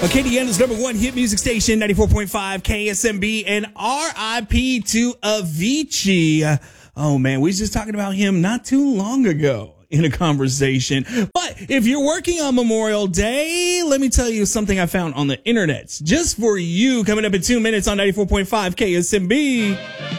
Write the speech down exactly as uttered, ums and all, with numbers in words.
Acadiana's number one hit music station, ninety-four point five K S M B, and R I P to Avicii. Oh man, we was just talking about him not too long ago in a conversation. But if you're working on Memorial Day, let me tell you something I found on the internet just for you, coming up in two minutes on ninety-four point five K S M B.